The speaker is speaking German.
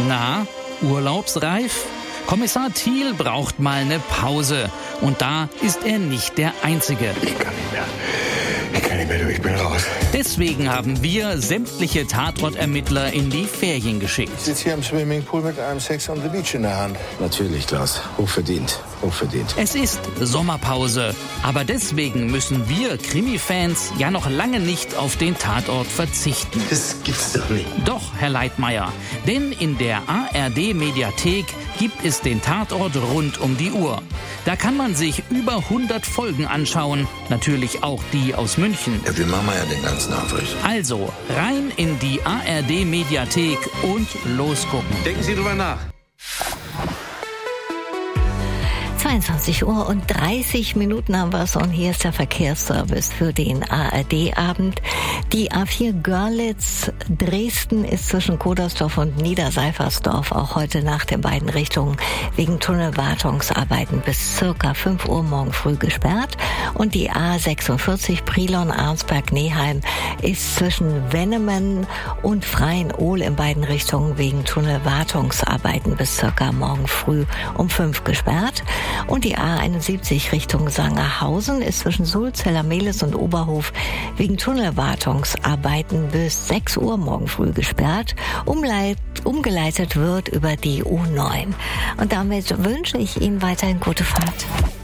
Na, urlaubsreif? Kommissar Thiel braucht mal eine Pause. Und da ist er nicht der Einzige. Ich kann nicht mehr, du, ich bin raus. Deswegen haben wir sämtliche Tatortermittler in die Ferien geschickt. Ich sitze hier im Swimmingpool mit einem Sex on the Beach in der Hand. Natürlich, Klaus. Hochverdient. Es ist Sommerpause. Aber deswegen müssen wir Krimi-Fans ja noch lange nicht auf den Tatort verzichten. Das gibt's doch nicht. Doch, Herr Leitmayr. Denn in der ARD-Mediathek gibt es den Tatort rund um die Uhr. Da kann man sich über 100 Folgen anschauen. Natürlich auch die aus München. Ja, wir machen ja den ganzen Aufriss. Also rein in die ARD-Mediathek und losgucken. Denken Sie drüber nach. 22 Uhr und 30 Minuten haben wir es und hier ist der Verkehrsservice für den ARD-Abend. Die A4 Görlitz-Dresden ist zwischen Kodersdorf und Niederseifersdorf auch heute Nacht in beiden Richtungen wegen Tunnelwartungsarbeiten bis circa 5 Uhr morgen früh gesperrt. Und die A46 Brilon-Arnsberg-Neheim ist zwischen Wennemen und Freien-Ohl in beiden Richtungen wegen Tunnelwartungsarbeiten bis circa morgen früh um 5 gesperrt. Und die A71 Richtung Sangerhausen ist zwischen Sulzeller-Mehlis und Oberhof wegen Tunnelwartungsarbeiten bis 6 Uhr morgen früh gesperrt. Umgeleitet wird über die U9. Und damit wünsche ich Ihnen weiterhin gute Fahrt.